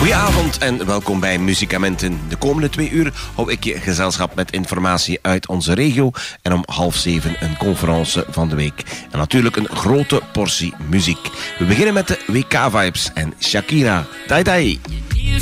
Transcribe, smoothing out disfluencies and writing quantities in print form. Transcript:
Goedenavond en welkom bij Muziekamenten. De komende 2 uur hou ik je gezelschap met informatie uit onze regio en om 6:30 een conferentie van de week. En natuurlijk een grote portie muziek. We beginnen met de WK-vibes en Shakira. Tai tai!